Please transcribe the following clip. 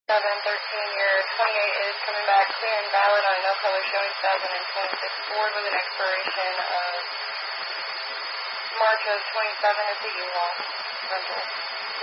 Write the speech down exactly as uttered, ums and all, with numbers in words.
seven thirteen, your twenty-eight is coming back clear and valid on a no color showing two thousand twenty-six Ford with an expiration of March of twenty-seven. It's a U-Haul rental.